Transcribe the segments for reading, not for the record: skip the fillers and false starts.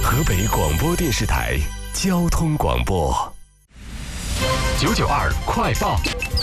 河北广播电视台交通广播992快报。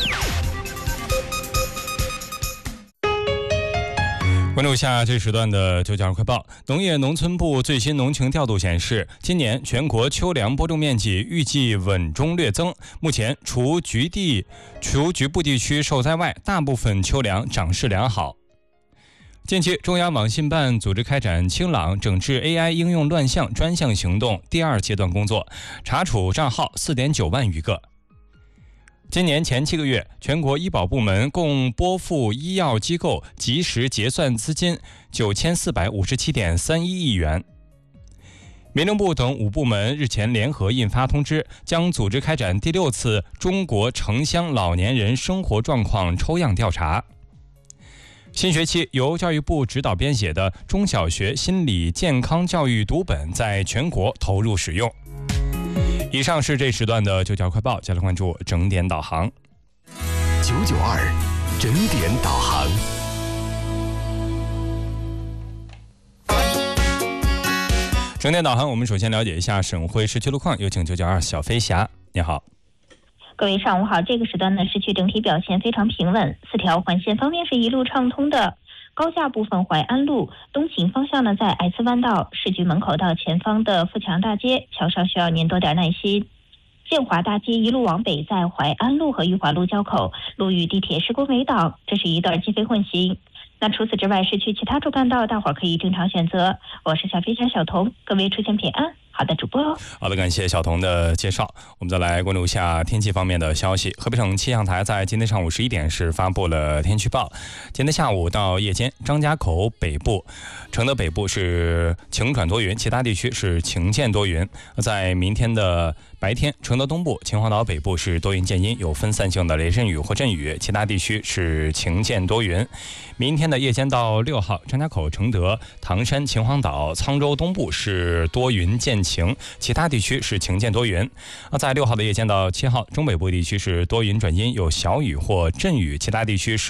关注一下这时段的992快报。农业农村部最新农情调度显示，今年全国秋粮播种面积预计稳中略增。目前除局部地区受灾外，大部分秋粮长势良好。近期，中央网信办组织开展清朗整治 AI 应用乱象专项行动第2阶段工作，查处账号4.9万余个。今年前7个月，全国医保部门共拨付医药机构及时结算资金9457.31亿元。民政部等5部门日前联合印发通知，将组织开展第6次中国城乡老年人生活状况抽样调查。新学期由教育部指导编写的中小学心理健康教育读本在全国投入使用。以上是这时段的992快报，接着关注整点导航。 992整点导航。 整点导航，我们首先了解一下省会市区路况，有请992小飞侠，你好。 各位上午好，这个时段的市区整体表现非常平稳，4条环线方面是一路畅通的。高架部分淮安路东行方向呢，在爱次弯道市局门口到前方的富强大街桥上需要您多点耐心。建华大街一路往北，在淮安路和裕华路交口路与地铁施工围挡，这是一段机非混行。那除此之外，市区其他主干道大伙儿可以正常选择。我是小飞侠小童，各位出行平安。好的，主播哦。 好的，感谢小童的介绍。我们再来关注一下天气方面的消息。河北省气象台在今天上午11点是发布了天气预报。今天下午到夜间，张家口北部、承德北部是晴转多云，其他地区是晴间多云。在明天的白天，承德东部、秦皇岛北部是多云见阴，有分散性的雷阵雨或阵雨，其他地区是晴间多云。明天的夜间到6号，张家口、承德、唐山、秦皇岛、沧州东部是多云见晴，其他地区是晴间多云。在6号的夜间到7号，中北部地区是多云转阴，有小雨或阵雨，其他地区是